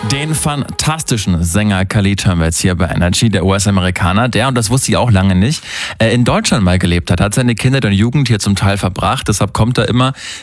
Den fantastischen Sänger Khalid hören wir jetzt hier bei Energy, der US-Amerikaner, der, und das wusste ich auch lange nicht, in Deutschland mal gelebt hat seine Kindheit und Jugend hier zum Teil verbracht. Deshalb kommt er immer